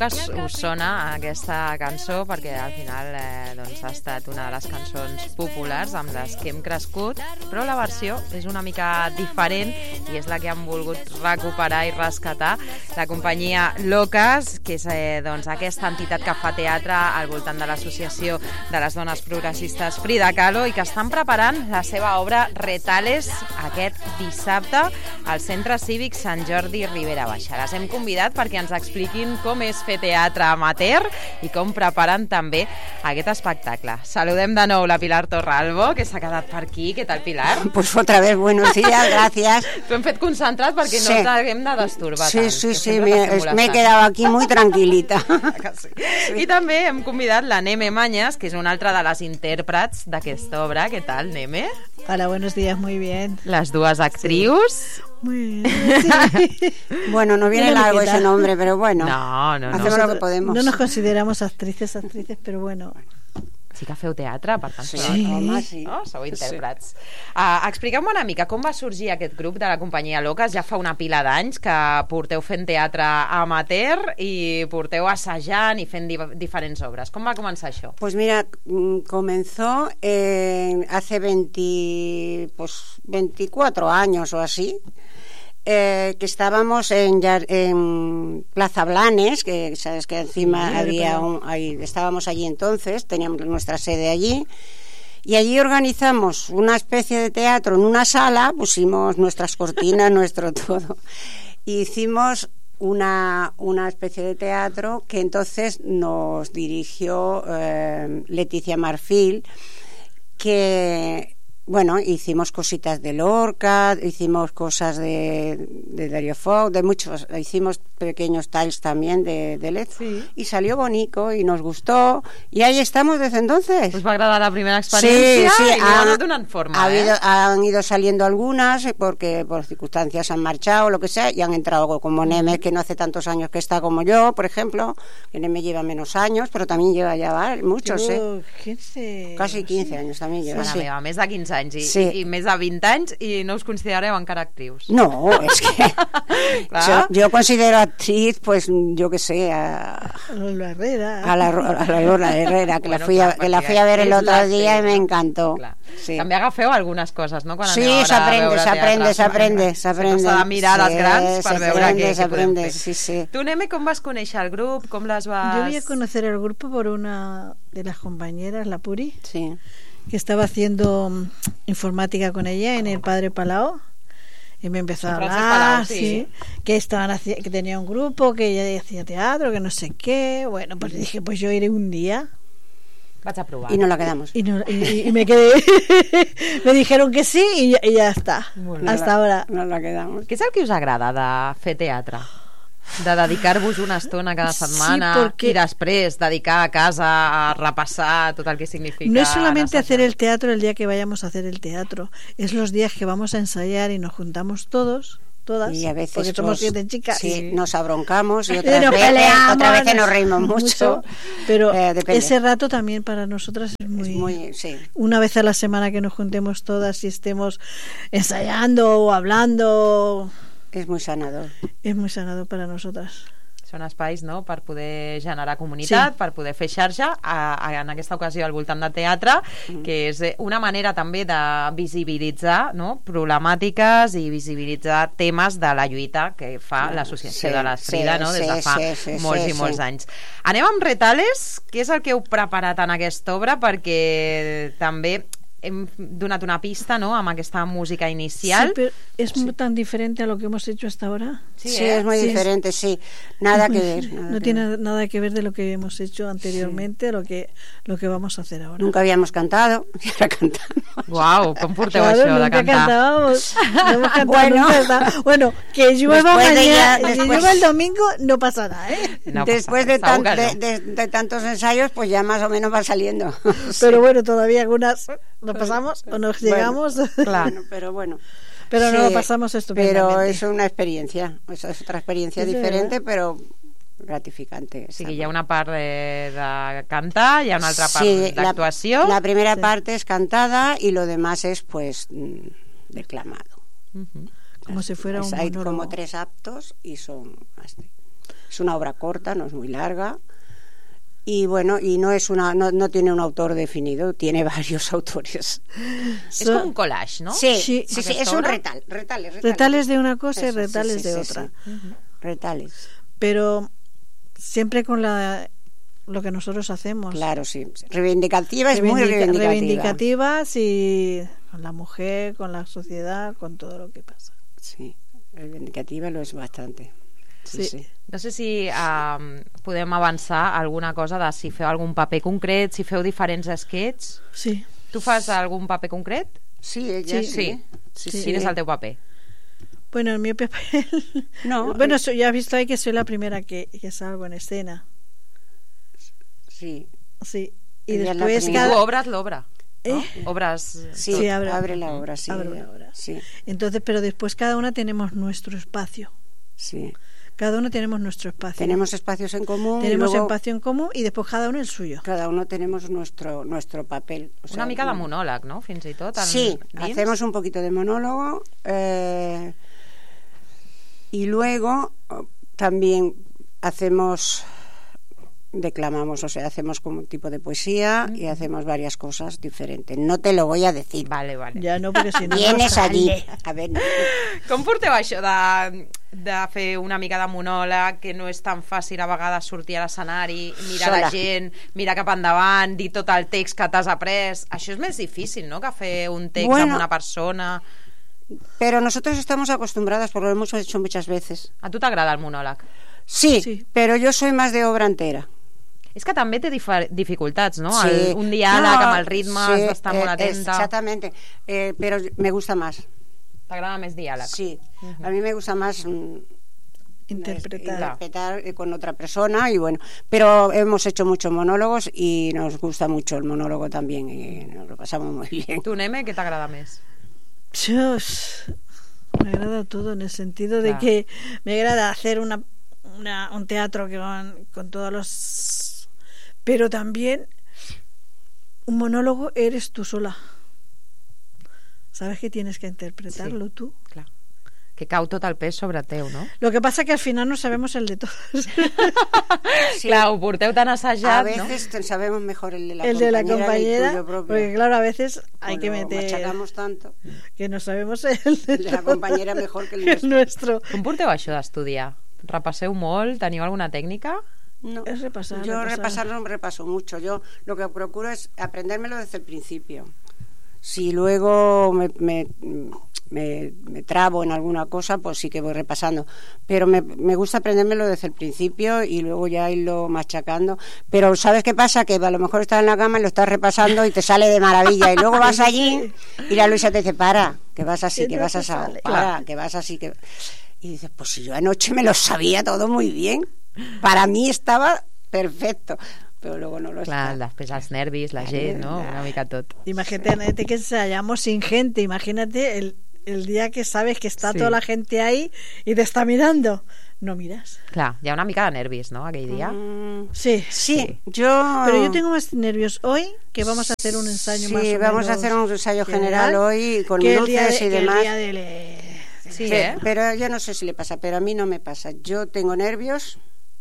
que us sona aquesta cançó, perquè al final doncs ha estat una de les cançons populars amb les que hem crescut, però la versió és una mica diferent i és la que han volgut recuperar i rescatar la companyia Locas, que és doncs aquesta entitat que fa teatre al voltant de l'associació de les dones progressistes Frida Kahlo i que estan preparant la seva obra Retales aquest dissabte al Centre Cívic Sant Jordi Ribera Baixa. Les hem convidat perquè ens expliquin com és fer teatre amateur i com preparen també aquest espectacle. Saludem de nou la Pilar Torralbo, que s'ha quedat per aquí. Què tal, Pilar? Pues otra vez, buenos días, gracias. T'ho hem fet concentrat perquè no t'haguem de destorbar tant. Sí, me he quedado aquí muy tranquilita. I també hem convidat la Neme Mañas, que és una altra de les intèrprets d'aquesta obra. Què tal, Neme? Hola, buenos días, muy bien. Las dues actrius. Muy bien, sí. Bueno, no viene largo ese nombre, pero bueno. No. Hacemos lo que podemos. No nos consideramos actrices, pero bueno. Sí que feu teatre, per tant, sí. Sou intèrprets. Expliqueu-me una mica com va sorgir aquest grup de la companyia Locas. Ja fa una pila d'anys que porteu fent teatre amateur i porteu assajant i fent diferents obres. Com va començar això? Pues mira, comenzó hace 24 años o así. Que estábamos en Plaza Blanes, que sabes que encima estábamos allí entonces, teníamos nuestra sede allí, y allí organizamos una especie de teatro en una sala, pusimos nuestras cortinas, nuestro todo, y hicimos una especie de teatro que entonces nos dirigió Leticia Marfil, que... Bueno, hicimos cositas de Lorca, hicimos cosas de Dario Fo, de muchos, hicimos pequeños tiles también de LED, sí. Y salió bonito y nos gustó y ahí estamos desde entonces. ¿Os va a agradar la primera experiencia? Sí, y han de una forma, han ido saliendo algunas porque por circunstancias han marchado, lo que sea, y han entrado como Neme, que no hace tantos años que está como yo, por ejemplo, que Neme lleva menos años, pero también lleva ya muchos, 15... Casi 15 años también lleva. Sí. Més de 15 anys i més de 20 anys i no us considereu encara actrius. No, es que yo considero actriz, pues yo que sé, a Lola Herrera. A la Lola Herrera, que, bueno, la fui a ver el otro día y me encantó. Sí. També agafeu algunes coses, no? Quan sí, s'aprende. S'ha de mirar les grans per veure què podem fer. Sí. Tu, Neme, com vas conèixer el grup? Com les vas... Yo voy a conocer el grupo por una de las compañeras, la Puri. Sí. Que estaba haciendo informática con ella en el Padre Palau y me empezó a hablar que tenía un grupo, que ella hacía teatro, que no sé qué. Bueno, pues dije, pues yo iré un día. Vaig a provar. Y no la quedamos. Y me quedé. Me dijeron que sí y ya está. Hasta ahora. No la quedamos. Què és el que us agrada de fer teatre? De dedicar-vos una estona cada setmana y després dedicar a casa a repassar tot el que significa. No es solamente hacer el teatro el día que vayamos a hacer el teatro, es los días que vamos a ensayar y nos juntamos todas, y a veces porque somos 7 chicas. Sí, nos abroncamos y otras veces nos reímos mucho. Pero ese rato también para nosotras es muy sí. Una vez a la semana que nos juntemos todas y estemos ensayando o hablando. És molt sanador. És molt sanador per a nosaltres. Són espais, no?, per poder generar comunitat, per poder fer xarxa, en aquesta ocasió al voltant de teatre, que és una manera també de visibilitzar, no?, problemàtiques i visibilitzar temes de la lluita que fa l'associació de les Frida, no?, des de fa molts i molts anys. Anem amb Retales, què és el que heu preparat en aquesta obra, perquè també hem donat una pista, ¿no?, amb aquesta música inicial. Sí, pero es tan diferente a lo que hemos hecho hasta ahora. Sí, es muy diferente, sí. Nada que ver. No tiene nada que ver de lo que hemos hecho anteriormente, a lo que vamos a hacer ahora. Nunca habíamos cantado, y ahora cantamos. Guau, com porteu això de cantar? Cantábamos, no hemos cantado bueno, que llueva mañana, que llueva el domingo, no pasa nada, No después de tantos ensayos, pues ya más o menos va saliendo. Pero bueno, todavía algunas lo pasamos o nos llegamos. Claro, pero bueno. Pero no lo pasamos estupendamente. Pero es una experiencia, es otra experiencia diferente, pero gratificante. Sí, que hi ha una part de cantar, hi ha una altra part d'actuació. La primera parte es cantada y lo demás es pues declamado. Como si fuera un hay monólogo. como 3 actos y son así. Es una obra corta, no es muy larga. Y bueno, y no tiene un autor definido, tiene varios autores. Es como un collage, ¿no? Sí, es un retales. Retales de una cosa y retales de otra. Sí. Retales. Pero siempre con lo que nosotros hacemos. Claro, sí. Reivindicativa, es muy reivindicativa. Reivindicativa, sí, con la mujer, con la sociedad, con todo lo que pasa. Sí, reivindicativa lo és bastante. Sí. No sé si podem avançar alguna cosa de si feu algun paper concret, si feu diferents esquets. Sí. Tu fas algun paper concret? Sí, ella sí. Quin és el teu paper? Bueno, en mi papel... No. Bueno, ya has visto ahí que soy la primera que salgo en escena. Sí. Sí. Y Ella después... Y tú obras l'obra. ¿no? Obras... Sí, abre la obra, sí. Abre la obra. Sí. Entonces, pero después cada una tenemos nuestro espacio. Sí. Cada uno tenemos nuestro espacio. Tenemos espacios en común. Tenemos espacio en común y después cada uno el suyo. Cada uno tenemos nuestro papel. O sea, una mica de monòleg, ¿no? Fins i tot. Sí, hacemos un poquito de monólogo y luego también declamamos, o sea, hacemos como un tipo de poesía y hacemos varias cosas diferentes. No te lo voy a decir. Vale. Ya no, porque si no... Vienes allí. A ver, no. Com porteu això de fer una mica de monòleg, que no és tan fàcil a vegades sortir a l'escenari, mirar la gent, mirar cap endavant, dir tot el text que t'has après? Això és més difícil, ¿no?, que fer un text amb una persona. Pero nosotros estamos acostumbradas, porque lo hemos hecho muchas veces. A tu t'agrada el monòleg? Sí, pero yo soy más de obra entera. És que també té dificultats, no? Sí. Un diàleg amb el ritme, has d'estar molt atenta. Exactamente, pero me gusta más. ¿T'agrada més diàleg? Sí, a mí me gusta más interpretar con otra persona y bueno, pero hemos hecho muchos monólogos y nos gusta mucho el monólogo también y nos lo pasamos muy bien. Tu, Neme, què t'agrada més? Me agrada todo en el sentido de que me agrada hacer un teatro con todos los... Pero también un monólogo eres tú sola. Sabes que tienes que interpretarlo tú. Clar. Que cau tot el pes sobre teu, no? Lo que pasa que al final no sabemos el de todos. Sí. Clar, ho porteu tan assajat, ¿no? A veces sabemos mejor el de la compañera, porque claro, a veces hay que meter... Machacamos tanto. Que no sabemos el de la compañera mejor que el nuestro. Com porteu això d'estudiar? Repasseu molt? Teniu alguna tècnica? No, es repasar. Yo repasar no repaso mucho. Yo lo que procuro es aprendérmelo desde el principio. Si luego me trabo en alguna cosa, pues sí que voy repasando. Pero me gusta aprendérmelo desde el principio y luego ya irlo machacando. Pero ¿sabes qué pasa? Que a lo mejor estás en la cama y lo estás repasando y te sale de maravilla. Y luego vas allí y la Luisa te dice, para, que vas así, que vas así, para, que vas así, que... Y dices, pues si yo anoche me lo sabía todo muy bien. Para mí estaba perfecto. Pero luego no lo Clar, está. després els nervis, la gent, ¿no? Una mica tot. Imagínate que ensayamos sin gente. Imagínate el día que sabes que está toda la gente ahí y te está mirando. No miras. Clar, hi ha una mica de nervis, ¿no? Aquell dia. Sí. Pero yo tengo más nervios hoy, que vamos a hacer un ensayo más o menos. Sí, vamos a hacer un ensayo general hoy con luces y demás. Sí, pero yo no sé si le pasa, pero a mí no me pasa. Yo tengo nervios,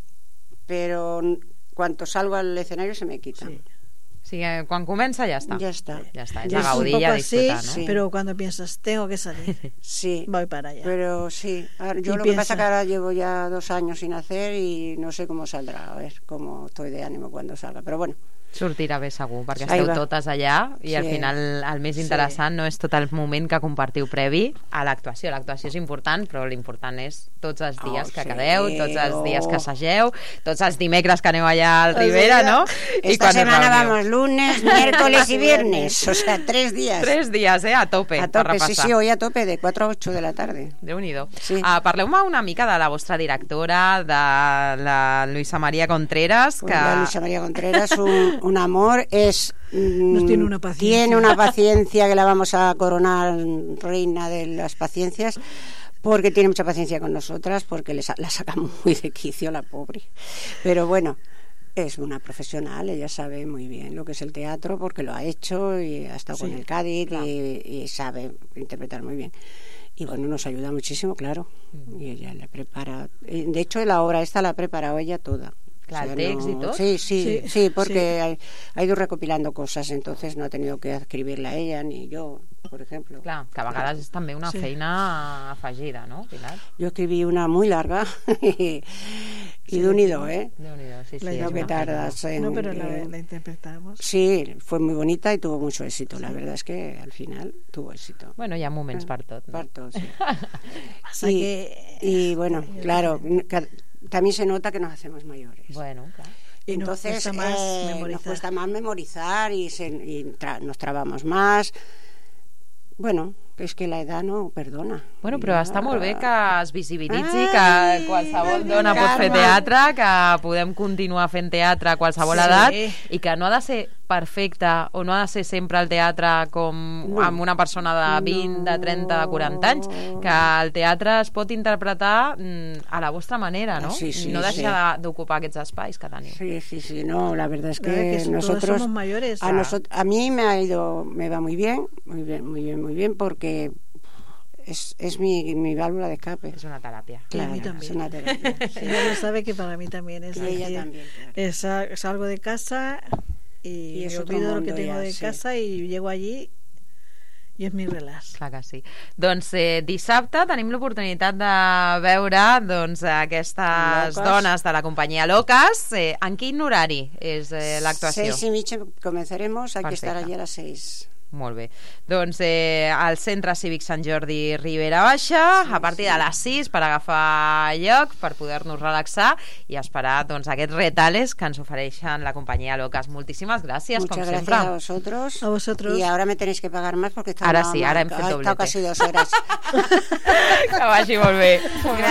pero cuando salgo al escenario se me quita. Sí, quan comença ja està. Ya está. Ja està, és la gaudir i a disfrutar, ¿no? Sí. Pero cuando piensas, tengo que salir, voy para allá. Pero sí, yo lo que pasa es que ahora llevo ya 2 años sin hacer y no sé cómo saldrá, a ver cómo estoy de ánimo cuando salga, pero bueno. Sortirà bé segur, perquè esteu totes allà i al final el més interessant no és tot el moment que compartiu previ a l'actuació. L'actuació és important, però l'important és tots els dies que quedeu, tots els dies que assageu, tots els dimecres que aneu allà al Ribera, ¿no? Esta semana vamos lunes, miércoles y viernes, o sea, 3 días. 3 días, a tope. A tope, sí, hoy a tope, de 4 a 8 de la tarde. Déu-n'hi-do. Sí. Parleu-me una mica de la vostra directora, de la Luisa María Contreras. Pues la Luisa María Contreras, un amor, tiene una paciencia que la vamos a coronar reina de las paciencias, porque tiene mucha paciencia con nosotras, porque la sacamos muy de quicio, la pobre, pero bueno, es una profesional, ella sabe muy bien lo que es el teatro porque lo ha hecho y ha estado con el Cádiz, y sabe interpretar muy bien. Y bueno, nos ayuda muchísimo, claro. Y ella la prepara. De hecho, la obra esta la ha preparado ella toda. Clar, o sea, no... ¿todo? Sí, porque ha ido recopilando cosas, entonces no ha tenido que escribirla ella ni yo, por ejemplo. Clar, que a vegades és també una feina afegida, no, Pilar? Yo escribí una muy larga y Déu-n'hi-do, ¿eh? Déu-n'hi-do, sí. Lo que tardas en... No, pero la interpretamos. Sí, fue muy bonita y tuvo mucho éxito. La verdad es que al final tuvo éxito. Bueno, hi ha moments per tot. Per tot, sí. Y bueno, claro... También se nota que nos hacemos mayores. Bueno, claro. Entonces nos cuesta más memorizar y nos trabamos más. Bueno, és que la edad no perdona. Bueno, però està molt bé que es visibilitzi, que qualsevol dona pot fer teatre, que podem continuar fent teatre a qualsevol edat, i que no ha de ser perfecte o no ha de ser sempre el teatre com amb una persona de 20, de 30, de 40 anys, que el teatre es pot interpretar a la vostra manera, ¿no? No deixar d'ocupar aquests espais que teniu. Sí, no, la verdad es que nosotros... somos mayores. A mí me va muy bien, porque es mi válvula de escape. Es una terapia. Claro, a mí también. Es una terapia. Sí. Ella lo sabe que para mí también es. Y ella también, claro. Salgo de casa y me olvido lo que tengo de casa y llego allí i és mi relax. Clar que sí. Doncs dissabte tenim l'oportunitat de veure aquestes dones de la companyia Locas. En quin horari és l'actuació? 6:30 comenzaremos, hay que estar allí a las 6. Molt bé. Doncs al Centre Cívic Sant Jordi Ribera Baixa, a partir de les 6 per agafar lloc, per poder-nos relaxar i esperar aquests retales que ens ofereixen la companyia Locas. Moltíssimes gràcies, com sempre. Muchas gracias a vosotros. Y ahora me tenéis que pagar más porque ara sí, ara hem fet doblete. Casi 2 horas. Que vagi molt bé.